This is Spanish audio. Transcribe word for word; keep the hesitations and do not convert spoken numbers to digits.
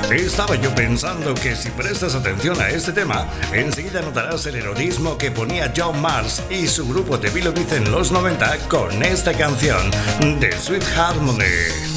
Estaba yo pensando que si prestas atención a este tema, enseguida notarás el erotismo que ponía John Mars y su grupo de Beatles en los noventa con esta canción, The Sweet Harmony.